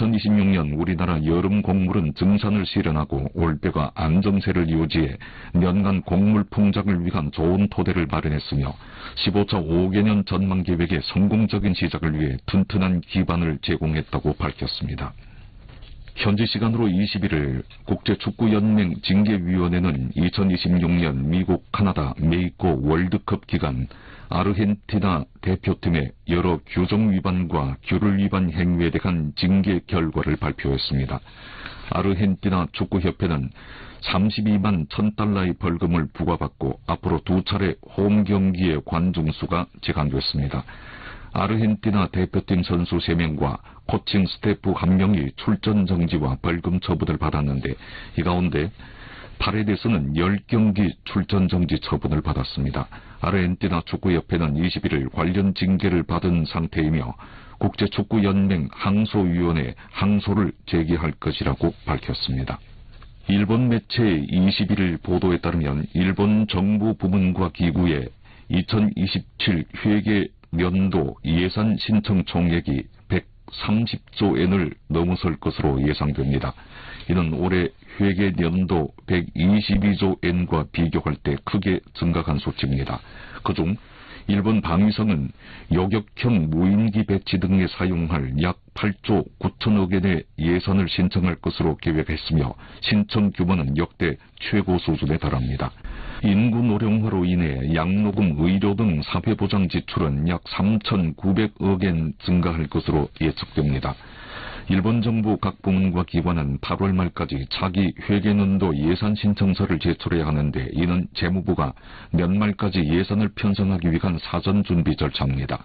2026년 우리나라 여름 곡물은 증산을 실현하고 올겨가 안정세를 유지해 년간 곡물 풍작을 위한 좋은 토대를 마련했으며 15차 5개년 전망 계획의 성공적인 시작을 위해 튼튼한 기반을 제공했다고 밝혔습니다. 현지 시간으로 21일 국제축구연맹 징계위원회는 2026년 미국, 카나다, 멕시코 월드컵 기간 아르헨티나 대표팀의 여러 규정 위반과 규율 위반 행위에 대한 징계 결과를 발표했습니다. 아르헨티나 축구협회는 32만 1000달러의 벌금을 부과받고 앞으로 2차례 홈 경기의 관중수가 제한됐습니다. 아르헨티나 대표팀 선수 3명과 코칭 스태프 1명이 출전 정지와 벌금 처분을 받았는데 이 가운데 파레데스는 10경기 출전 정지 처분을 받았습니다. 아르헨티나 축구협회는 21일 관련 징계를 받은 상태이며 국제축구연맹 항소위원회에 항소를 제기할 것이라고 밝혔습니다. 일본 매체 21일 보도에 따르면 일본 정부 부문과 기구의 2027 회계 연도 예산 신청 총액이 130조 엔을 넘어설 것으로 예상됩니다. 이는 올해 회계 연도 122조 엔과 비교할 때 크게 증가한 수치입니다. 그중 일본 방위성은 요격형 무인기 배치 등에 사용할 약 8조 9천억 엔의 예산을 신청할 것으로 계획했으며 신청 규모는 역대 최고 수준에 달합니다. 인구 노령화로 인해 양로금, 의료 등 사회보장 지출은 약 3,900억 엔 증가할 것으로 예측됩니다. 일본 정부 각 부문과 기관은 8월 말까지 차기 회계년도 예산 신청서를 제출해야 하는데 이는 재무부가 연말까지 예산을 편성하기 위한 사전 준비 절차입니다.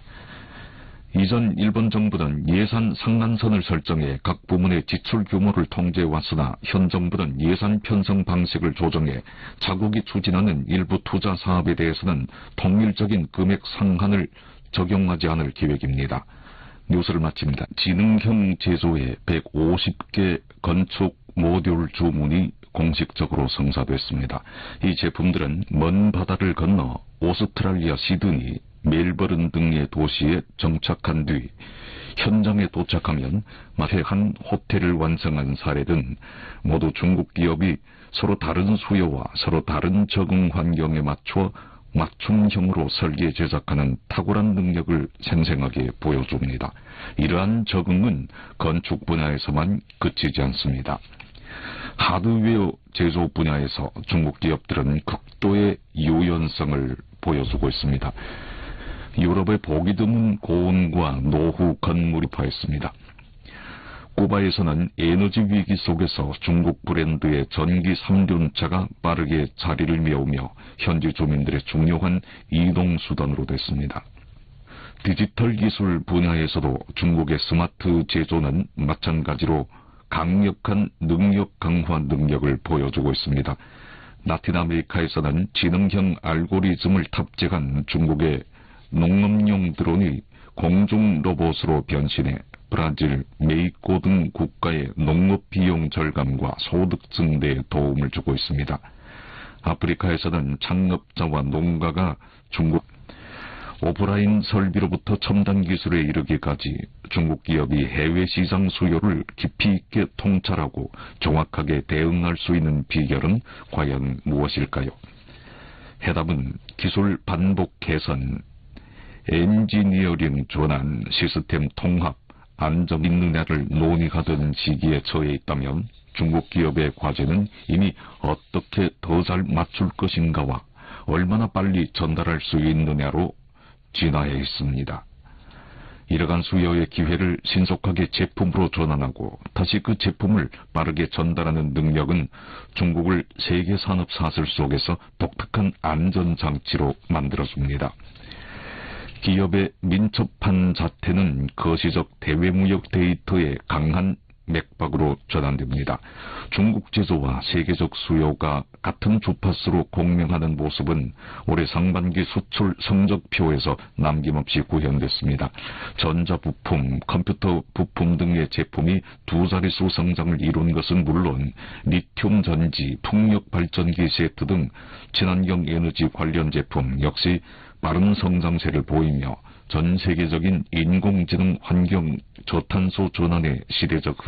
이전 일본 정부는 예산 상한선을 설정해 각 부문의 지출 규모를 통제해왔으나 현 정부는 예산 편성 방식을 조정해 자국이 추진하는 일부 투자 사업에 대해서는 통일적인 금액 상한을 적용하지 않을 계획입니다. 뉴스를 마칩니다. 지능형 제조의 150개 건축 모듈 주문이 공식적으로 성사됐습니다. 이 제품들은 먼 바다를 건너 오스트랄리아 시드니, 멜버른 등의 도시에 정착한 뒤 현장에 도착하면 마치 한 호텔을 완성한 사례 등 모두 중국 기업이 서로 다른 수요와 서로 다른 적응 환경에 맞춰 맞춤형으로 설계 제작하는 탁월한 능력을 생생하게 보여줍니다. 이러한 적응은 건축 분야에서만 그치지 않습니다. 하드웨어 제조 분야에서 중국 기업들은 극도의 유연성을 보여주고 있습니다. 유럽의 보기 드문 고온과 노후 건물이 파했습니다. 쿠바에서는 에너지 위기 속에서 중국 브랜드의 전기 3륜차가 빠르게 자리를 메우며 현지 주민들의 중요한 이동수단으로 됐습니다. 디지털 기술 분야에서도 중국의 스마트 제조는 마찬가지로 강력한 능력 강화 능력을 보여주고 있습니다. 라틴 아메리카에서는 지능형 알고리즘을 탑재한 중국의 농업용 드론이 공중 로봇으로 변신해 브라질, 멕시코 등 국가의 농업 비용 절감과 소득 증대에 도움을 주고 있습니다. 아프리카에서는 창업자와 농가가 중국 오프라인 설비로부터 첨단 기술에 이르기까지 중국 기업이 해외 시장 수요를 깊이 있게 통찰하고 정확하게 대응할 수 있는 비결은 과연 무엇일까요? 해답은 기술 반복 개선, 엔지니어링 전환, 시스템 통합, 안정 있느냐를 논의하던 시기에 처해 있다면 중국 기업의 과제는 이미 어떻게 더 잘 맞출 것인가와 얼마나 빨리 전달할 수 있느냐로 진화해 있습니다. 이러한 수요의 기회를 신속하게 제품으로 전환하고 다시 그 제품을 빠르게 전달하는 능력은 중국을 세계 산업 사슬 속에서 독특한 안전장치로 만들어줍니다. 기업의 민첩한 자태는 거시적 대외무역 데이터의 강한 맥박으로 전환됩니다. 중국 제조와 세계적 수요가 같은 주파수로 공명하는 모습은 올해 상반기 수출 성적표에서 남김없이 구현됐습니다. 전자부품, 컴퓨터 부품 등의 제품이 두 자릿수 성장을 이룬 것은 물론 리튬 전지, 풍력 발전기 세트 등 친환경 에너지 관련 제품 역시 빠른 성장세를 보이며 전 세계적인 인공지능 환경 저탄소 전환의 시대적